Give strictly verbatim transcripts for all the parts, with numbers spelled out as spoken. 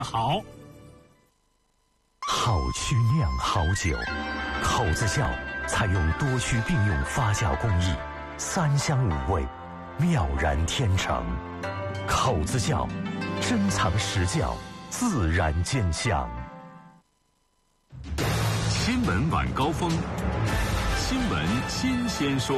好。 好曲酿好酒，口子窖采用多区并用发酵工艺，三香五味，妙然天成。口子窖，珍藏实窖，自然见香。 新闻晚高峰，新闻新鲜说。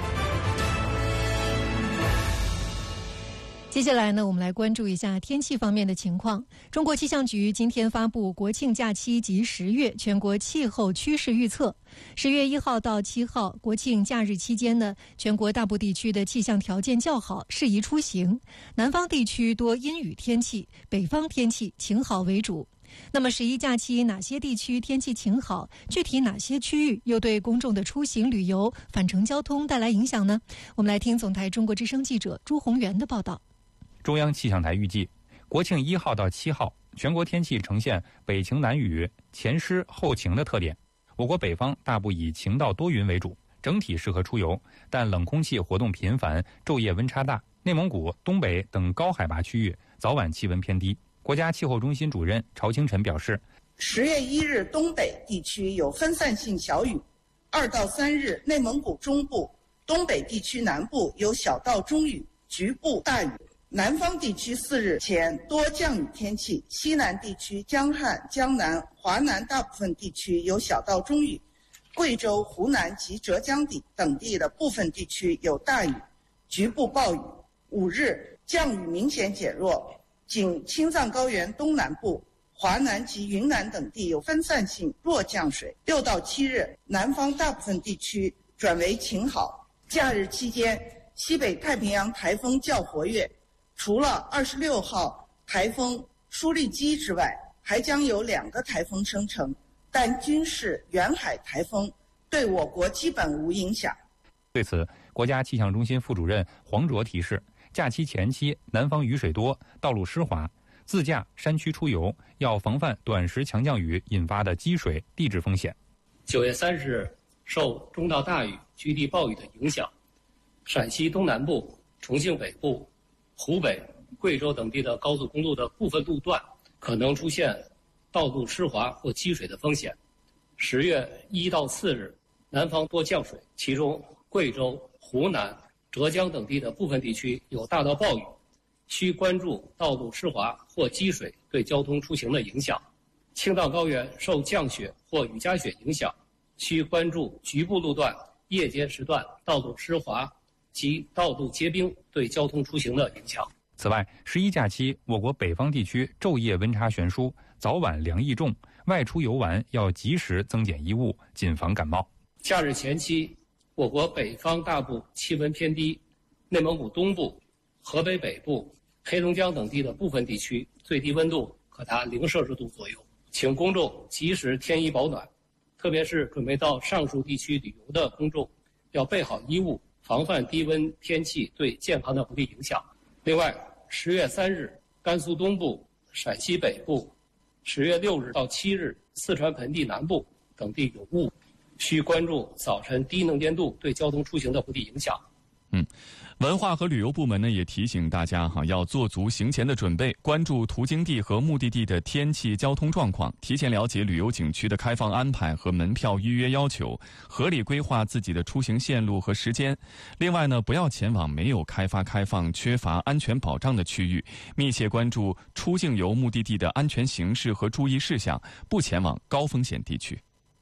接下来呢，我们来关注一下天气方面的情况。中国气象局今天发布国庆假期及十月全国气候趋势预测。十月一号到七号国庆假日期间呢，全国大部地区的气象条件较好，适宜出行。南方地区多阴雨天气，北方天气晴好为主。那么十一假期哪些地区天气晴好？具体哪些区域又对公众的出行旅游、返程交通带来影响呢？我们来听总台中国之声记者朱宏元的报道。 中央气象台预计，国庆一号到七号，全国天气呈现北晴南雨、前湿后晴的特点。我国北方大部以晴到多云为主，整体适合出游，但冷空气活动频繁，昼夜温差大。内蒙古、东北等高海拔区域早晚气温偏低。国家气候中心主任曹清晨表示， 十月一日东北地区有分散性小雨，二到三日内蒙古中部、东北地区南部有小到中雨，局部大雨。南方地区四日前多降雨天气，西南地区江汉、江南、华南大部分地区有小到中雨，贵州、湖南及浙江地等地的部分地区有大雨，局部暴雨。五日降雨明显减弱，仅青藏高原东南部、华南及云南等地有分散性弱降水。六到七日，南方大部分地区转为晴好。假日期间，西北太平洋台风较活跃。除了二十六号台风舒力基之外，还将有两个台风生成，但均是远海台风，对我国基本无影响。 对此，国家气象中心副主任黄卓提示，假期前期南方雨水多，道路湿滑，自驾山区出游要防范短时强降雨引发的积水、地质风险。 九月三十日，受中到大雨、局地暴雨的影响，陕西东南部、重庆北部、湖北、贵州等地的高速公路的部分路段可能出现道路湿滑或积水的风险。十月一到四日，南方多降水，其中贵州、湖南、浙江等地的部分地区有大到暴雨，需关注道路湿滑或积水对交通出行的影响。青藏高原受降雪或雨夹雪影响，需关注局部路段夜间时段道路湿滑及道路结冰对交通出行的影响。 此外，十一假期我国北方地区昼夜温差悬殊，早晚凉意重，外出游玩要及时增减衣物，谨防感冒。 假日前期，我国北方大部气温偏低，内蒙古东部、河北北部、黑龙江等地的部分地区最低温度可达零摄氏度左右，请公众及时添衣保暖，特别是准备到上述地区旅游的公众要备好衣物，防范低温天气对健康的不利影响。另外，十月三日，甘肃东部、陕西北部；十月六日到七日，四川盆地南部等地有雾，需关注早晨低能见度对交通出行的不利影响。 嗯，文化和旅游部门呢也提醒大家哈，要做足行前的准备，关注途经地和目的地的天气、交通状况，提前了解旅游景区的开放安排和门票预约要求，合理规划自己的出行线路和时间。另外呢，不要前往没有开发开放、缺乏安全保障的区域，密切关注出境游目的地的安全形势和注意事项，不前往高风险地区。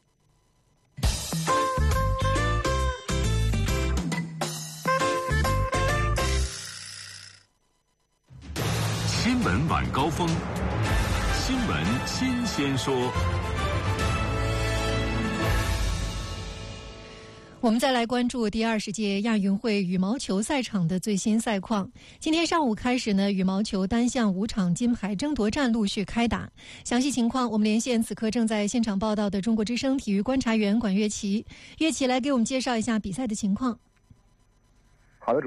新闻晚高峰，新闻新鲜说。 我们再来关注第二十届亚运会羽毛球赛场的最新赛况。今天上午开始呢，羽毛球单项五场金牌争夺战陆续开打。详细情况，我们连线此刻正在现场报道的中国之声体育观察员管乐琪。乐琪来给我们介绍一下比赛的情况。 好的，主持人。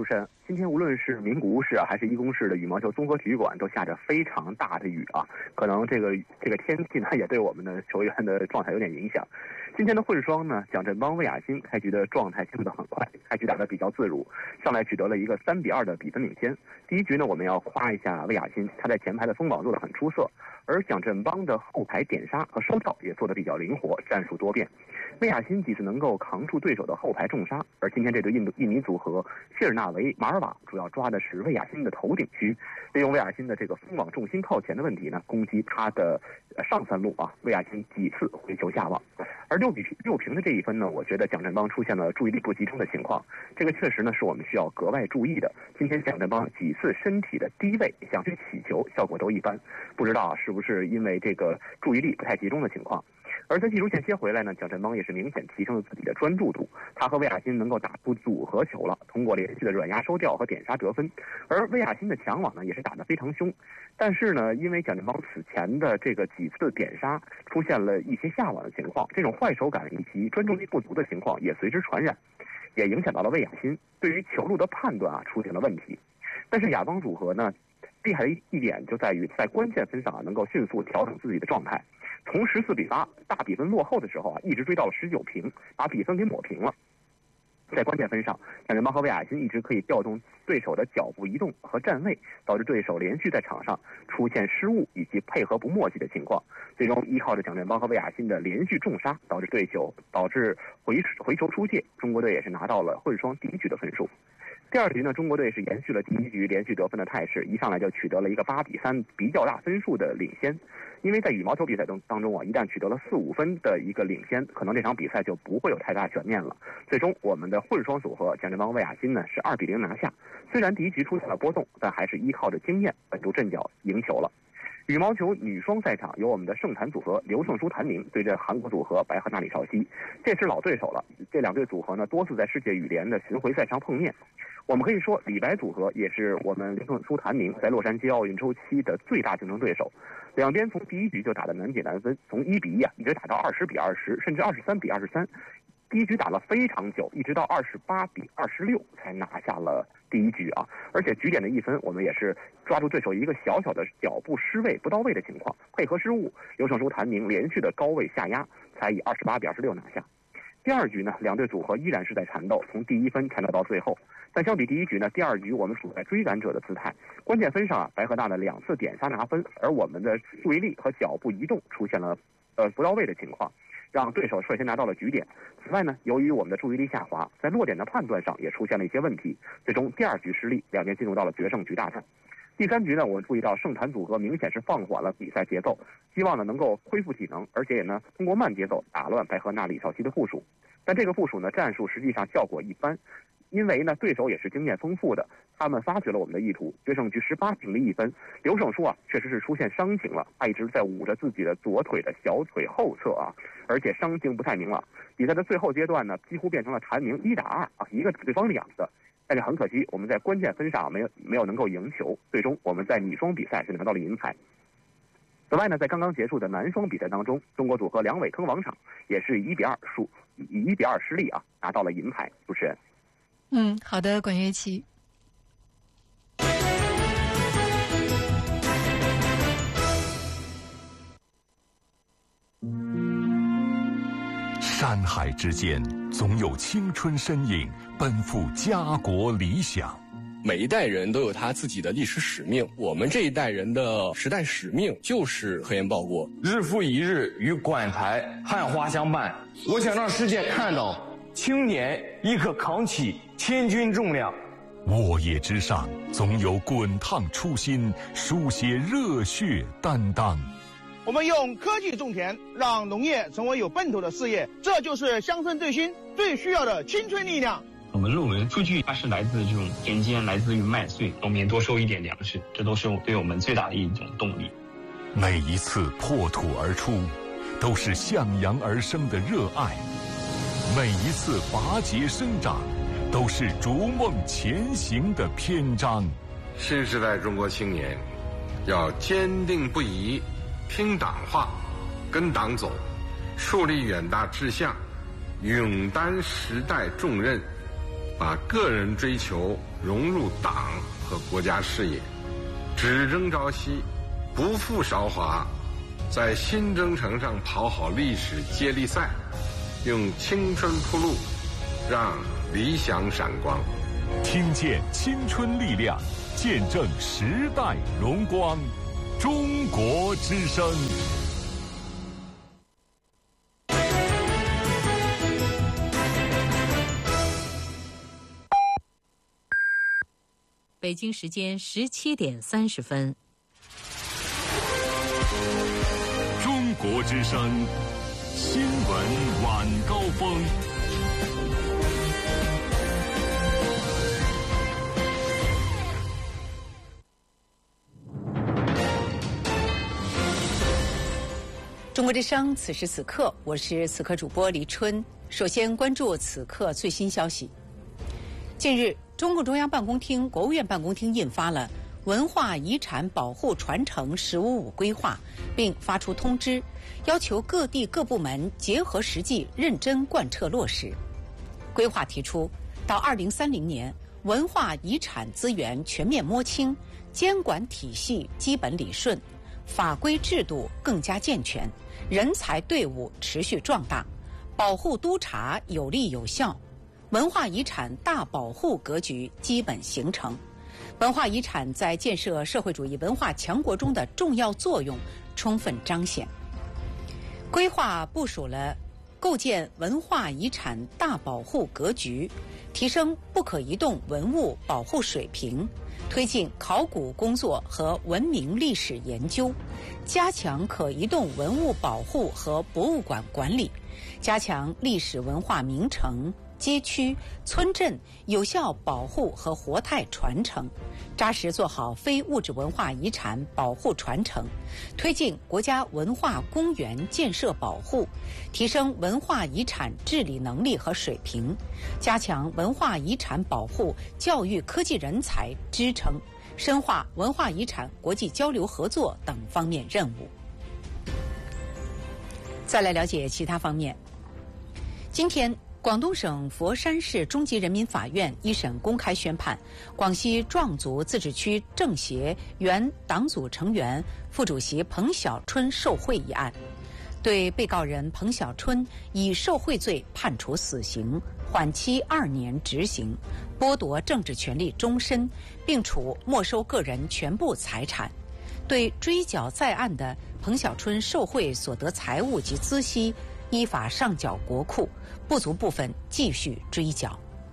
今天无论是名古屋市啊，还是伊宫市的羽毛球综合体育馆，都下着非常大的雨啊。可能这个这个天气呢，也对我们的球员的状态有点影响。今天的混双呢，蒋振邦、魏雅欣开局的状态进入得很快，开局打得比较自如，上来取得了一个三比二的比分领先。第一局呢，我们要夸一下魏雅欣，她在前排的封网做得很出色，而蒋振邦的后排点杀和收跳也做得比较灵活，战术多变。魏雅欣几次能够扛住对手的后排重杀，而今天这对印度印尼组合谢尔纳维、马尔瓦主要抓的是魏雅欣的头顶区，利用魏雅欣的这个封网重心靠前的问题呢，攻击她的上三路啊，魏雅欣几次回球下网。而六比六平的这一分呢，我觉得蒋振邦出现了注意力不集中的情况，这个确实呢是我们需要格外注意的。今天蒋振邦几次身体的低位想去起球，效果都一般，不知道是不是因为这个注意力不太集中的情况。而在技术间歇回来呢，蒋振邦也是明显提升了自己的专注度，他和魏雅欣能够打出组合球了，通过连续的软压收吊和点杀得分。而魏雅欣的强网呢也是打得非常凶，但是呢，因为蒋振邦此前的这个几次点杀出现了一些下网的情况，这种坏手感以及专注力不足的情况也随之传染，也影响到了魏雅欣对于球路的判断啊出现了问题。但是亚邦组合呢，厉害的一点就在于在关键分上啊能够迅速调整自己的状态，从十四比八大比分落后的时候啊，一直追到了十九平，把比分给抹平了。在关键分上，蒋振邦和魏雅欣一直可以调动对手的脚步移动和站位，导致对手连续在场上出现失误以及配合不默契的情况。最终依靠着蒋振邦和魏雅欣的连续重杀，导致对手导致回回球出界，中国队也是拿到了混双第一局的分数。第二局呢，中国队是延续了第一局连续得分的态势，一上来就取得了一个八比三比较大分数的领先。因为在羽毛球比赛当当中啊，一旦取得了四五分的一个领先，可能这场比赛就不会有太大悬念了。最终我们的混双组合蒋振邦、魏雅欣呢是二比零拿下。虽然第一局出现了波动，但还是依靠着经验稳住阵脚赢球了。羽毛球女双赛场由我们的盛坛组合刘胜书、谭宁对阵韩国组合白河娜里绍熙，这是老对手了。这两队组合呢多次在世界羽联的巡回赛上碰面。我们可以说，李白组合也是我们刘胜书、谭宁在洛杉矶奥运周期的最大竞争对手。两边从第一局就打得难解难分，从一比一啊一直打到二十比二十，甚至二十三比二十三。第一局打了非常久，一直到二十八比二十六才拿下了第一局啊！而且局点的一分，我们也是抓住对手一个小小的脚步失位不到位的情况，配合失误，刘胜书、谭宁连续的高位下压，才以二十八比二十六拿下。第二局呢，两队组合依然是在缠斗，从第一分缠斗到最后。但相比第一局呢，第二局我们处在追赶者的姿态，关键分上啊，白河娜的两次点杀拿分，而我们的注意力和脚步移动出现了呃不到位的情况，让对手率先拿到了局点。此外呢，由于我们的注意力下滑，在落点的判断上也出现了一些问题，最终第二局失利，两边进入到了决胜局大战。第三局呢，我们注意到盛坛组合明显是放缓了比赛节奏，希望呢能够恢复体能，而且也呢通过慢节奏打乱白河娜里绍熙的部署。但这个部署呢，战术实际上效果一般，因为呢对手也是经验丰富的，他们发觉了我们的意图，决胜局十八平的一分。刘胜书啊，确实是出现伤情了，他一直在捂着自己的左腿的小腿后侧啊，而且伤情不太明朗。比赛的最后阶段呢，几乎变成了谭宁一打二啊，一个对方两个。但是很可惜，我们在关键分上没有没有能够赢球，最终我们在女双比赛是拿到了银牌。此外呢，在刚刚结束的男双比赛当中，中国组合梁伟铿王昶也是以一比二输，以一比二失利啊，拿到了银牌。主持人， 嗯，好的，管乐琪。 山海之间，总有青春身影奔赴家国理想。 每一代人都有他自己的历史使命，我们这一代人的时代使命就是科研报国。 日复一日与馆台汉花相伴，我想让世界看到青年亦可扛起千钧重量。 沃野之上，总有滚烫初心，书写热血担当。 我们用科技种田，让农业成为有奔头的事业，这就是乡村振兴最需要的青春力量。 我们认为数据它是来自这种田间，来自于麦穗，农民多收一点粮食，这都是对我们最大的一种动力。 每一次破土而出，都是向阳而生的热爱；每一次拔节生长，都是逐梦前行的篇章。 新时代中国青年要坚定不移听党话，跟党走，树立远大志向，勇担时代重任， 把个人追求融入党和国家事业，只争朝夕，不负韶华，在新征程上跑好历史接力赛，用青春铺路，让理想闪光。 听见青春力量，见证时代荣光。中国之声。 北京时间十七点三十分。 中国之声新闻晚高峰。 中国之声，此时此刻，我是此刻主播黎春。首先关注此刻最新消息。近日，中共中央办公厅、国务院办公厅印发了《文化遗产保护传承“十五五”规划》，并发出通知，要求各地各部门结合实际，认真贯彻落实。规划提出，到二零三零年，文化遗产资源全面摸清，监管体系基本理顺，法规制度更加健全，人才队伍持续壮大，保护督查有力有效。文化遗产大保护格局基本形成，文化遗产在建设社会主义文化强国中的重要作用充分彰显。规划部署了构建文化遗产大保护格局，提升不可移动文物保护水平，推进考古工作和文明历史研究，加强可移动文物保护和博物馆管理，加强历史文化名城、街区、村镇有效保护和活态传承，扎实做好非物质文化遗产保护传承，推进国家文化公园建设保护，提升文化遗产治理能力和水平，加强文化遗产保护教育科技人才支撑，深化文化遗产国际交流合作等方面任务。再来了解其他方面。今天，广东省佛山市中级人民法院一审公开宣判广西壮族自治区政协原党组成员、副主席彭小春受贿一案，对被告人彭小春以受贿罪判处死刑，缓期二年执行，剥夺政治权利终身，并处没收个人全部财产。对追缴在案的彭小春受贿所得财物及孳息，依法上缴国库，不足部分继续追缴。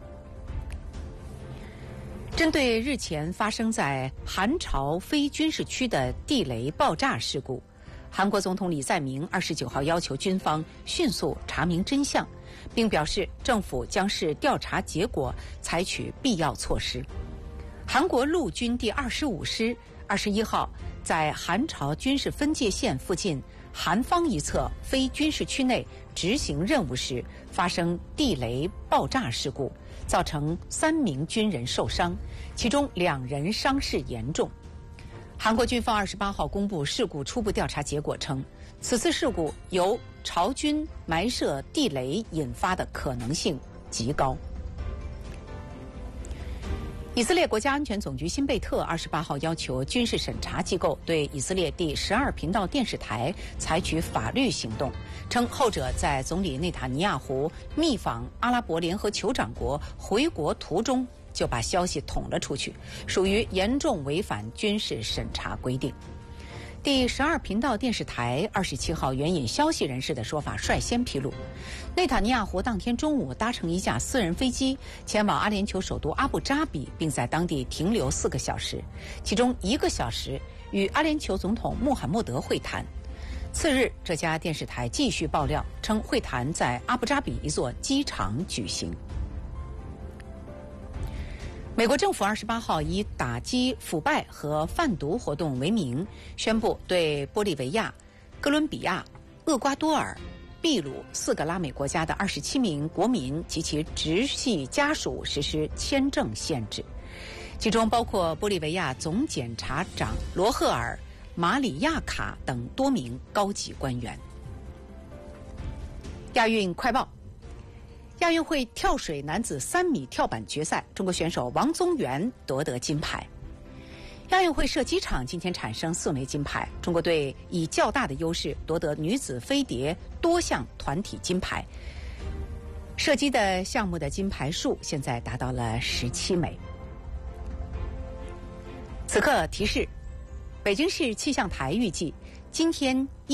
针对日前发生在韩朝非军事区的地雷爆炸事故，韩国总统李在明二十九号要求军方迅速查明真相，并表示政府将视调查结果采取必要措施。韩国陆军第二十五师二十一号在韩朝军事分界线附近韩方一侧非军事区内执行任务时发生地雷爆炸事故，造成三名军人受伤，其中两人伤势严重。韩国军方二十八号公布事故初步调查结果称，此次事故由朝军埋设地雷引发的可能性极高。以色列国家安全总局新贝特二十八号要求军事审查机构对以色列第十二频道电视台采取法律行动，称后者在总理内塔尼亚胡密访阿拉伯联合酋长国回国途中就把消息捅了出去，属于严重违反军事审查规定。第十二频道电视台二十七号援引消息人士的说法，率先披露，内塔尼亚胡当天中午搭乘一架私人飞机前往阿联酋首都阿布扎比，并在当地停留四个小时，其中一个小时与阿联酋总统穆罕默德会谈。次日，这家电视台继续爆料称，会谈在阿布扎比一座机场举行。美国政府二十八号以打击腐败和贩毒活动为名，宣布对玻利维亚、哥伦比亚、厄瓜多尔、秘鲁四个拉美国家的二十七名国民及其直系家属实施签证限制，其中包括玻利维亚总检察长罗赫尔、马里亚卡等多名高级官员。亚运快报。 亚运会跳水男子三米跳板决赛，中国选手王宗源夺得金牌。亚运会射击场今天产生四枚金牌，中国队以较大的优势夺得女子飞碟多项团体金牌。射击的项目的金牌数现在达到了十七枚。此刻提示，北京市气象台预计今天